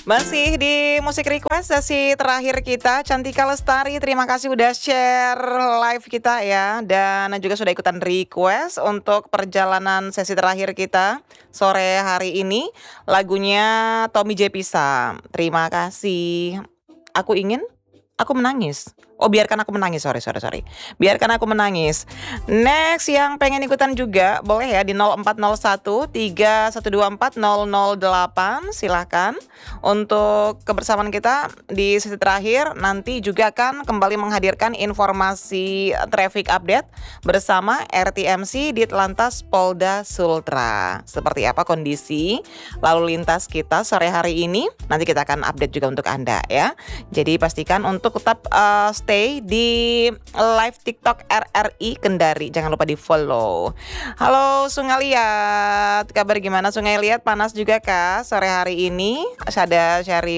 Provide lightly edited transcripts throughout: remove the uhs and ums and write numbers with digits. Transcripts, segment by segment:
Masih di musik request sesi terakhir kita, Cantika Lestari, terima kasih udah share live kita ya. Dan juga sudah ikutan request untuk perjalanan sesi terakhir kita sore hari ini. Lagunya Tommy J. Pisa, terima kasih. Aku menangis. Oh, biarkan aku menangis, sorry. Biarkan aku menangis. Next yang pengen ikutan juga boleh ya di 0401 3124 008. Silahkan untuk kebersamaan kita di sesi terakhir. Nanti juga akan kembali menghadirkan informasi traffic update bersama RTMC Ditlantas Polda Sultra. Seperti apa kondisi lalu lintas kita sore hari ini? Nanti kita akan update juga untuk Anda ya. Jadi pastikan untuk tetap stay di live TikTok RRI Kendari. Jangan lupa di follow. Halo Sungai Liat, kabar gimana Sungai Liat? Panas juga kah sore hari ini? Ada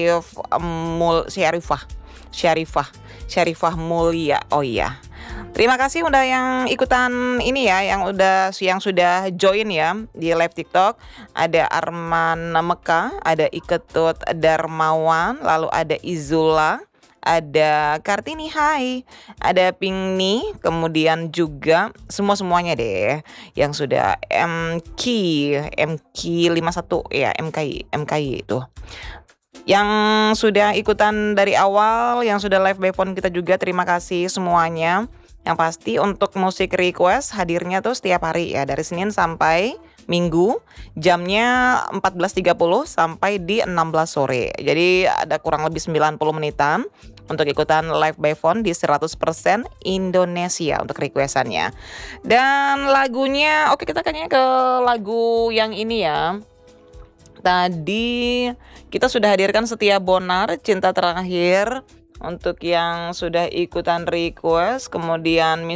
Syarifah Mulia. Oh iya. Terima kasih udah yang ikutan ini ya, yang sudah join ya di live TikTok. Ada Arman Meka, ada Iketut Darmawan, lalu ada Izula, ada Kartini Hai, ada Pingni, kemudian juga semuanya deh yang sudah MK51 ya, MKI itu. Yang sudah ikutan dari awal, yang sudah live by phone kita juga, terima kasih semuanya. Yang pasti untuk musik request hadirnya tuh setiap hari ya, dari Senin sampai Minggu, jamnya 14.30 sampai di 16 sore. Jadi ada kurang lebih 90 menitan untuk ikutan live by phone di 100% Indonesia untuk requestannya. Dan lagunya, oke, kita kayaknya ke lagu yang ini ya. Tadi kita sudah hadirkan Setia Bonar, Cinta Terakhir, untuk yang sudah ikutan request. Kemudian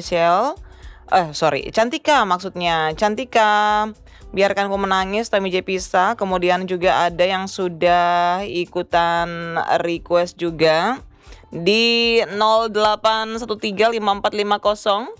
Cantika maksudnya. Cantika, Biarkan Ku Menangis, Tommy J. Pisa. Kemudian juga ada yang sudah ikutan request juga di 08135450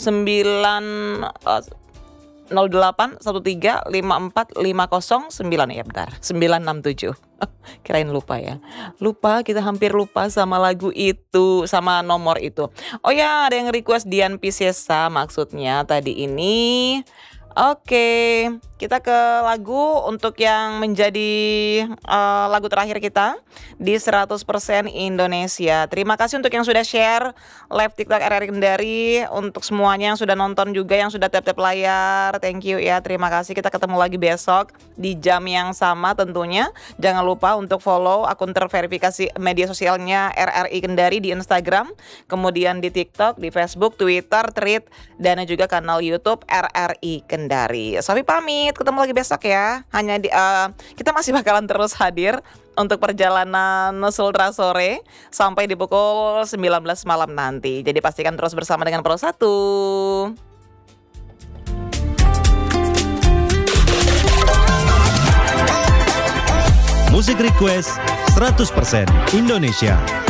0813545009 ya, bentar, 967. Kirain lupa ya. Kita hampir lupa sama lagu itu, sama nomor itu. Oh ya, ada yang request Dian Piscesa maksudnya tadi ini. Oke, kita ke lagu untuk yang menjadi lagu terakhir kita di 100% Indonesia. Terima kasih untuk yang sudah share live TikTok RRI Kendari, untuk semuanya yang sudah nonton juga, yang sudah tap-tap layar. Thank you ya, terima kasih. Kita ketemu lagi besok di jam yang sama tentunya. Jangan lupa untuk follow akun terverifikasi media sosialnya RRI Kendari di Instagram, kemudian di TikTok, di Facebook, Twitter, Thread, dan juga kanal YouTube RRI Kendari. Sofi pamit, ketemu lagi besok ya. Kita masih bakalan terus hadir untuk perjalanan Sultra sore sampai di pukul 19 malam nanti. Jadi pastikan terus bersama dengan Pro 1. Musik request 100% Indonesia.